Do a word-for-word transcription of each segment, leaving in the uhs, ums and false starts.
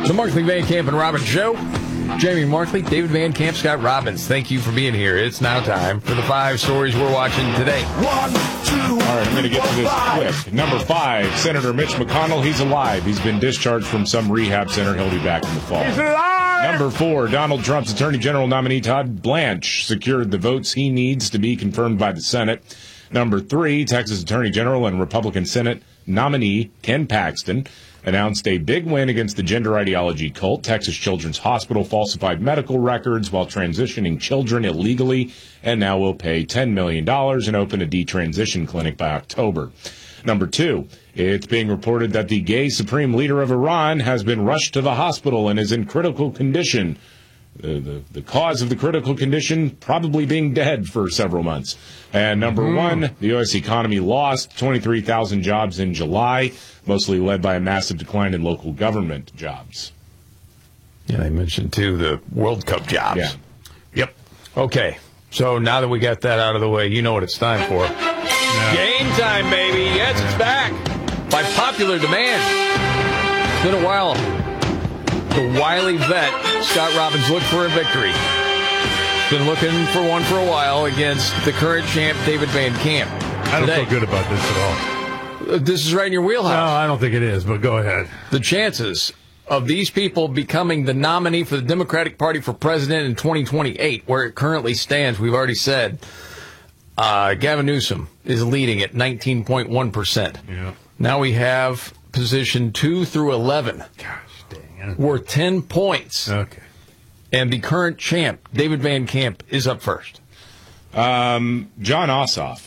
The Markley, Van Camp, and Robbins Show. Jamie Markley, David Van Camp, Scott Robbins. Thank you for being here. It's now time for the five stories we're watching today. One, two, All right, I'm going to get to this quick. Number five, Senator Mitch McConnell. He's alive. He's been discharged from some rehab center. He'll be back in the fall. He's alive! Number four, Donald Trump's Attorney General nominee Todd Blanche secured the votes he needs to be confirmed by the Senate. Number three, Texas Attorney General and Republican Senate nominee Ken Paxton announced a big win against the gender ideology cult. Texas Children's Hospital falsified medical records while transitioning children illegally and now will pay ten million dollars and open a detransition clinic by October. Number two, it's being reported that the gay supreme leader of Iran has been rushed to the hospital and is in critical condition. The, the, the cause of the critical condition probably being dead for several months. And number mm. one, the U S economy lost twenty-three thousand jobs in July, mostly led by a massive decline in local government jobs. Yeah, I mentioned, too, the World Cup jobs. Yeah. Yep. Okay, so now that we got that out of the way, you know what it's time for. Yeah. Game time, baby. Yes, it's back. By popular demand. It's been a while. The wily vet, Scott Robbins, looked for a victory. Been looking for one for a while against the current champ, David Van Camp. I don't Today, feel good about this at all. This is right in your wheelhouse. No, I don't think it is, but go ahead. The chances of these people becoming the nominee for the Democratic Party for president in twenty twenty-eight, where it currently stands, we've already said, uh, Gavin Newsom is leading at nineteen point one percent. Yeah. Now we have position two through eleven. Gosh dang it. Worth ten points. Okay. And the current champ, David Van Camp, is up first. Um, John Ossoff.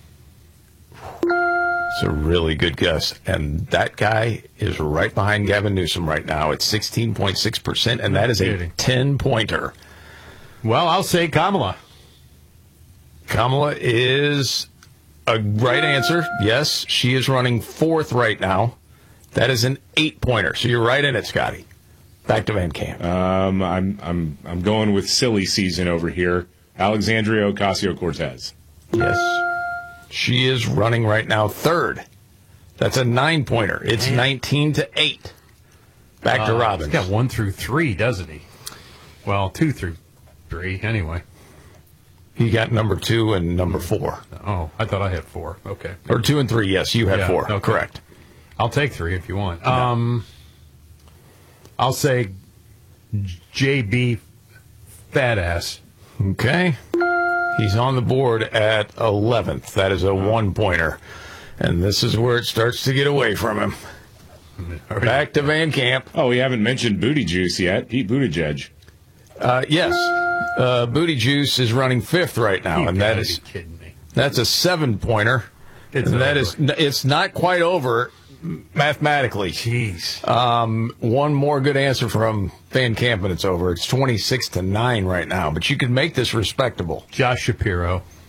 It's a really good guess. And that guy is right behind Gavin Newsom right now at sixteen point six percent, and that is a ten-pointer. Well, I'll say Kamala. Kamala is a right answer. Yes, she is running fourth right now. That is an eight-pointer. So you're right in it, Scotty. Back to Van Camp. Um, I'm I'm I'm going with silly season over here. Alexandria Ocasio-Cortez. Yes. She is running right now third. That's a nine-pointer. It's Man. nineteen to eight. Back uh, to Robbins. He's got one through three, doesn't he? Well, two through three, anyway. He got number two and number four. Oh, I thought I had four. Okay. Or two and three, yes. You had yeah, four. Okay. Correct. I'll take three if you want. No. Um, I'll say J B Fatass. Okay. He's on the board at eleventh. That is a one-pointer. And this is where it starts to get away from him. Back to Van Camp. Oh, we haven't mentioned Booty Juice yet. Pete Buttigieg. Uh, yes. Uh, Booty Juice is running fifth right now, You and that gotta is be kidding me. that's a seven-pointer. It's and that over. is it's not quite over mathematically. Jeez. Um, one more good answer from Van Camp, and it's over. It's twenty-six to nine right now, but you can make this respectable. Josh Shapiro.